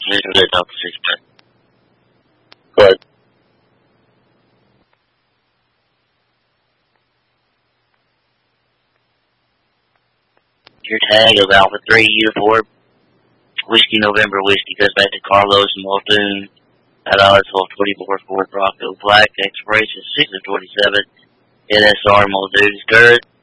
Zero Delta 6. Go ahead. Your tag of Alpha 3 Uniform Whiskey November Whiskey goes back to Carlos Muldoon at IS-1224 Ford Bronco Black, expiration 6 of 27, NSR Muldoon's Current.